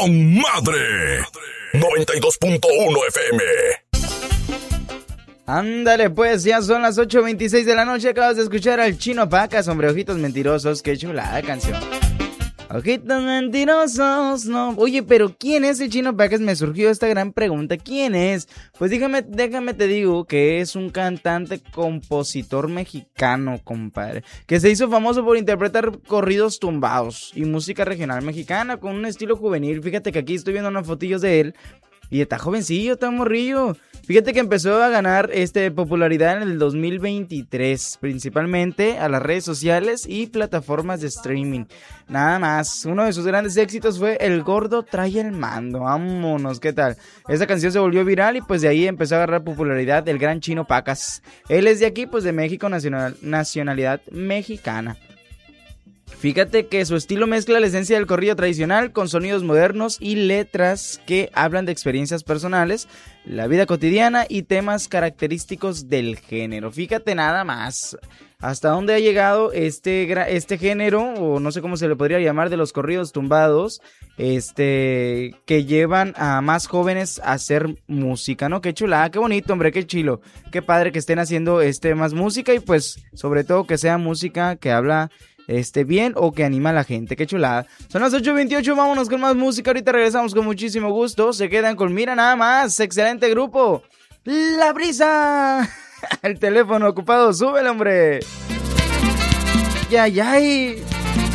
con madre. 92.1 FM. Ándale pues, ya son las 8:26 de la noche. Acabas de escuchar al Chino Pacas, hombre, Ojitos Mentirosos. Qué chulada canción. Ojitos mentirosos, no. Oye, pero ¿quién es el Chino Pacas? Me surgió esta gran pregunta. ¿Quién es? Pues déjame te digo que es un cantante, compositor mexicano, compadre, que se hizo famoso por interpretar corridos tumbados y música regional mexicana con un estilo juvenil. Fíjate que aquí estoy viendo unas fotillos de él y está jovencillo, está morrillo. Fíjate que empezó a ganar popularidad en el 2023, principalmente a las redes sociales y plataformas de streaming. Nada más, uno de sus grandes éxitos fue El Gordo Trae el Mando. Vámonos, ¿qué tal? Esta canción se volvió viral y pues de ahí empezó a agarrar popularidad el gran Chino Pacas. Él es de aquí, pues de México, nacionalidad mexicana. Fíjate que su estilo mezcla la esencia del corrido tradicional con sonidos modernos y letras que hablan de experiencias personales, la vida cotidiana y temas característicos del género. Fíjate nada más hasta dónde ha llegado este género, o no sé cómo se le podría llamar, de los corridos tumbados, que llevan a más jóvenes a hacer música, ¿no? Qué chulada, qué bonito, hombre, qué chilo, qué padre que estén haciendo más música y pues sobre todo que sea música que habla bien o que anima a la gente. Qué chulada. Son las 8:28, vámonos con más música. Ahorita regresamos con muchísimo gusto. Se quedan con Mira nada más. Excelente grupo. La Brisa. El teléfono ocupado. Súbele, hombre. Ya.